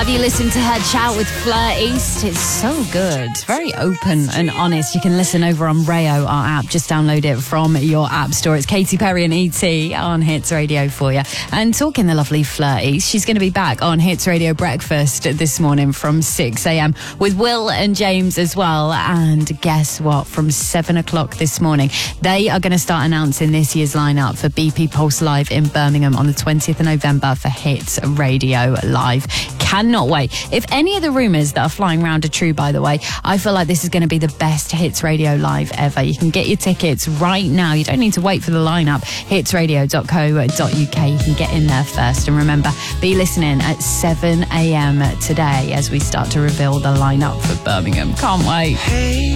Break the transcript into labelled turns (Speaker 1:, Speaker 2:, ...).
Speaker 1: Have you listened to her chat with Fleur East? It's so good. Very open and honest. You can listen over on Rayo, our app. Just download it from your app store. It's Katy Perry and E.T. on Hits Radio for you. And talking the lovely Fleur East, she's going to be back on Hits Radio Breakfast this morning from 6 a.m. with Will and James as well. And guess what? From 7 o'clock this morning, they are going to start announcing this year's lineup for BP Pulse Live in Birmingham on the 20th of November for Hits Radio Live. Cannot wait. If any of the rumours that are flying around are true, by the way, I feel like this is going to be the best Hits Radio Live ever. You can get your tickets right now. You don't need to wait for the lineup. hitsradio.co.uk. You can get in there first. And remember, be listening at 7 a.m. today as we start to reveal the lineup for Birmingham. Can't wait. Hey.